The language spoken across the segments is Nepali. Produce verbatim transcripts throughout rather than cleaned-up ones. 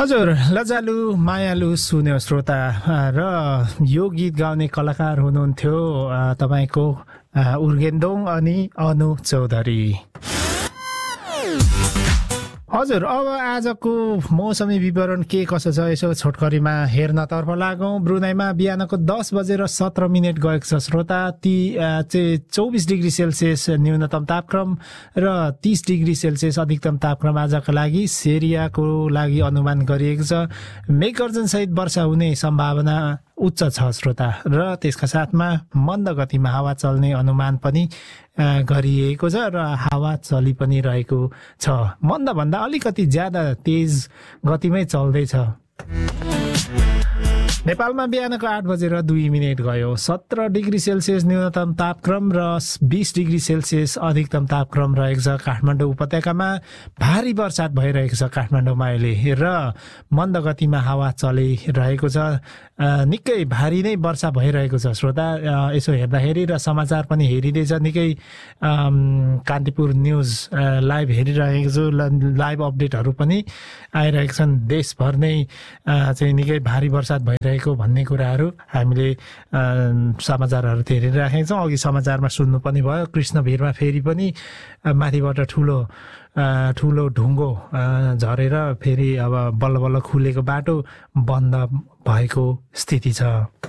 हजुर, लजालु मायालु सुन्यो श्रोता र यो गीत गाउने कलाकार हुनुहुन्थ्यो तपाईको उर्गेन्दोङ अनि अनु चौधरी। हजुर, अब आजको मौसमी विवरण के कसो छ यसो छोटकरीमा हेर्नतर्फ लागौं। ब्रुनाईमा बिहानको दस बजेर सत्र मिनट गएको छ श्रोता। ती चाहिँ चौबिस डिग्री सेल्सियस न्यूनतम तापक्रम र तीस डिग्री सेल्सियस अधिकतम तापक्रम आजका लागि सेरियाको लागि अनुमान गरिएको छ। मेघगर्जन सहित वर्षा हुने सम्भावना उच्च छ श्रोता र त्यसका साथमा मन्द गतिमा हावा चल्ने अनुमान पनि गरिएको छ र हावा चलि पनि रहेको छ। मन्द भन्दा अलिकति ज्यादा तेज गतिमै चल्दैछ। नेपालमा बिहानको आठ बजेर दुई मिनट गयो। सत्र डिग्री सेल्सियस न्यूनतम तापक्रम र बीस डिग्री सेल्सियस अधिकतम तापक्रम रहेको छ। काठमाडौँ उपत्यकामा भारी वर्षात भइरहेको छ काठमाडौँमा अहिले र मन्द गतिमा हावा चलिरहेको छ। निकै भारी नै वर्षा भइरहेको छ श्रोता। यसो हेर्दाखेरि र समाचार पनि हेरिँदैछ, निकै कान्तिपुर न्युज लाइभ हेरिरहेको छु। लाइभ अपडेटहरू पनि आइरहेका छन्। देशभर नै चाहिँ निकै भारी वर्षात भइरहेको भन्ने कुराहरू हामीले समाचारहरू हेरिराखेका छौँ। अघि समाचारमा सुन्नु पनि भयो, कृष्णभिरमा फेरि पनि माथिबाट ठुलो ठुलो ढुङ्गो झरेर फेरि अब बल्ल बल्ल खुलेको बाटो बन्द भएको स्थिति छ।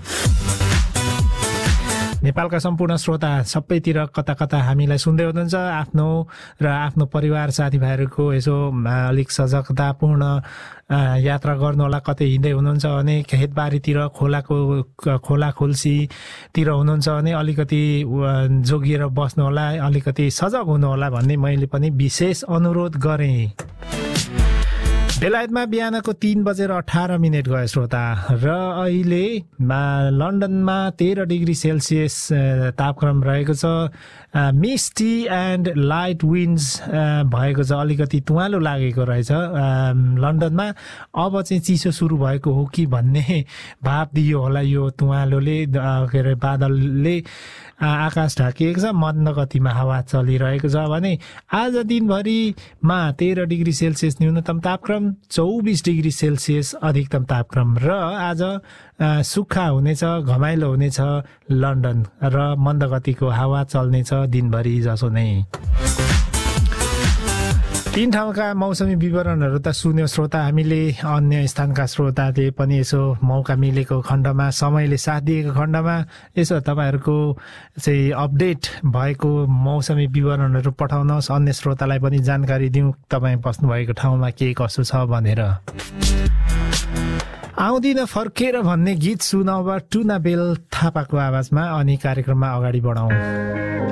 नेपालका सम्पूर्ण श्रोता सबैतिर कता कता हामीलाई सुन्दै हुनुहुन्छ, आफ्नो र आफ्नो परिवार साथीभाइहरूको यसो अलिक सजगतापूर्ण यात्रा गर्नुहोला। कतै हिँड्दै हुनुहुन्छ भने खेतबारीतिर खोलाको खोला खोल्सीतिर हुनुहुन्छ भने अलिकति जोगिएर बस्नुहोला, अलिकति सजग हुनुहोला भन्ने मैले पनि विशेष अनुरोध गरेँ। बेलायतमा बिहानको तीन बजेर अठार मिनट गयो श्रोता र अहिले लन्डनमा तेह्र डिग्री सेल्सियस तापक्रम रहेको छ। मिस्टी एन्ड लाइट विन्ड्स भएको छ, अलिकति तुवालो लागेको रहेछ लन्डनमा। अब चाहिँ चिसो सुरु भएको हो कि भन्ने भाव दियो होला यो तुवालोले, के अरे बादलले आकाश ढाकिएको छ। मन्द गतिमा हावा चलिरहेको छ भने आज दिनभरिमा तेह्र डिग्री सेल्सियस न्यूनतम तापक्रम, चौबिस डिग्री सेल्सियस अधिकतम तापक्रम र आज सुक्खा हुनेछ, घमाइलो हुनेछ लन्डन र मन्द गतिको हावा चल्नेछ दिनभरि जसो नै। तीन ठाउँका मौसमी विवरणहरू त सुन्यो श्रोता हामीले। अन्य स्थानका श्रोताले पनि यसो मौका मिलेको खण्डमा, समयले साथ दिएको खण्डमा यसो तपाईँहरूको चाहिँ अपडेट भएको मौसमी विवरणहरू पठाउनुहोस्। अन्य श्रोतालाई पनि जानकारी दिउँ तपाईँ बस्नुभएको ठाउँमा के कसो छ भनेर। आउँदिन फर्केर भन्ने गीत सुनाउँ टुना बेल थापाको आवाजमा, अनि कार्यक्रममा अगाडि बढाउँ।